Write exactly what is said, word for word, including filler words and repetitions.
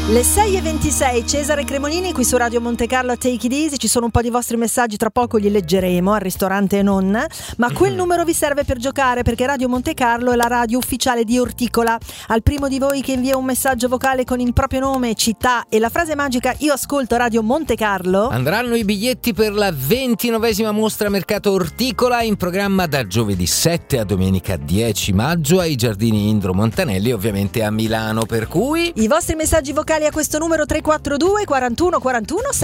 Le sei e ventisei, Cesare Cremonini qui su Radio Monte Carlo a Take It Easy. Ci sono un po' di vostri messaggi, tra poco li leggeremo al ristorante e non, ma quel mm-hmm. numero vi serve per giocare, perché Radio Monte Carlo è la radio ufficiale di Orticola. Al primo di voi che invia un messaggio vocale con il proprio nome, città e la frase magica "io ascolto Radio Monte Carlo", andranno i biglietti per la ventinovesima mostra Mercato Orticola, in programma da giovedì sette a domenica dieci maggio ai Giardini Indro Montanelli, ovviamente a Milano. Per cui i vostri messaggi vocali a questo numero tre quattro due quarantuno quarantuno